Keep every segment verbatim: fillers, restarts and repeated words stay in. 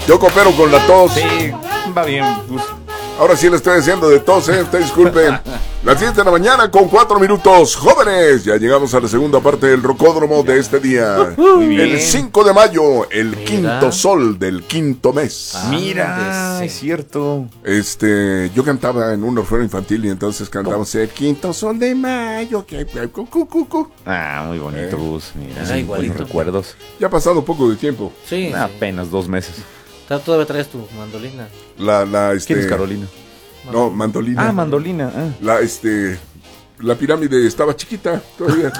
Yo coopero con la tos. Sí, va bien, Gus. Ahora sí le estoy haciendo de tos, ¿eh? Usted disculpe. Las siete de la mañana con cuatro minutos. Jóvenes, ya llegamos a la segunda parte del rocódromo de este día. Muy bien. El cinco de mayo, el Mira. quinto sol del quinto mes. Ah, Mira, sí. es cierto. Este, yo cantaba en un orfeo infantil y entonces cantamos el quinto sol de mayo. Que, cu, cu, cu, cu. Ah, muy bonito, Eh. Gus. Mira, Era igualito. buenos recuerdos. Ya ha pasado un poco de tiempo. Sí, sí. Apenas dos meses. Tú Todavía traes tu mandolina. La, la, este. ¿Quién es Carolina? No, mandolina. Ah, mandolina. Ah. La, este. La pirámide estaba chiquita todavía.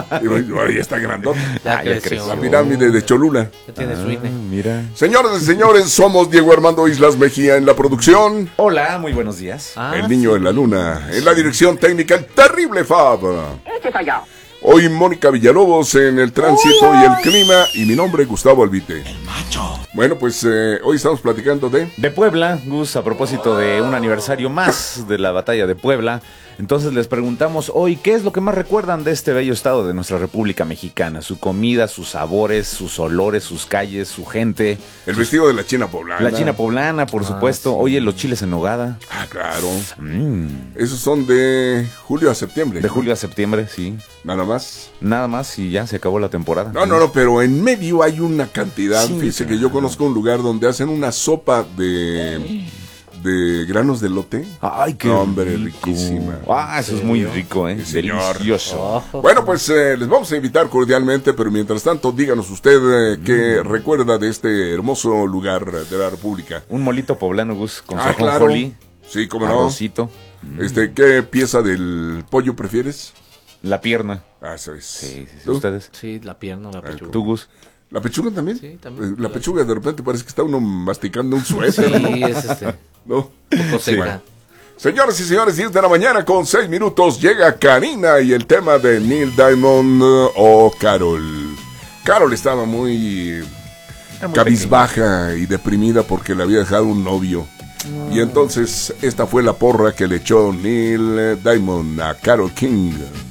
Y ya está grandota. Ya Ah, ya creció. La pirámide de Cholula. Ya tiene su Ah, INE. mira. Señoras y señores, somos Diego Armando Islas Mejía en la producción. Hola, muy buenos días. Ah, El niño sí. de la luna. En la dirección técnica, el terrible Fab. Este soy yo. Hoy Mónica Villalobos en el tránsito y el clima. Y mi nombre, Gustavo Albite. El macho. Bueno, pues eh, hoy estamos platicando de... De Puebla, Gus, a propósito de un aniversario más de la batalla de Puebla. Entonces les preguntamos hoy, ¿qué es lo que más recuerdan de este bello estado de nuestra República Mexicana? Su comida, sus sabores, sus olores, sus calles, su gente. El vestido de la China poblana. La China poblana, por supuesto. sí. Oye, los chiles en nogada. Ah, claro. Mm, Esos son de julio a septiembre. De julio a septiembre, sí. Nada más. Nada más y ya se acabó la temporada. No, no, no, pero en medio hay una cantidad. Sí, Fíjese claro. que yo conozco un lugar donde hacen una sopa de... de granos de elote. Ay, qué No, hombre, rico. riquísima. Ah, eso es muy rico, ¿eh? Sí, señor. Delicioso. Ojo. Bueno, pues eh, les vamos a invitar cordialmente, pero mientras tanto, díganos usted eh, qué Mm. recuerda de este hermoso lugar de la República. Un molito poblano, Gus, con Ah, su claro. ajonjolí, Sí, cómo no. arrocito, Este, ¿qué pieza del pollo prefieres? la pierna. Ah, eso es. Sí, sí, sí. ¿Tú? ¿Ustedes? Sí, la pierna, la pechuga. ¿Tú, Gus? ¿La pechuga también? Sí, también. Eh, La pechuga de repente parece que está uno masticando un suéter, Sí, es este, un ¿no? poco Sí. seca. Señoras y señores, diez de la mañana con seis minutos llega Karina y el tema de Neil Diamond uh, o Carol. Carol estaba muy Era muy cabizbaja y deprimida porque le había dejado un novio. Y entonces esta fue la porra que le echó Neil Diamond a Carol King.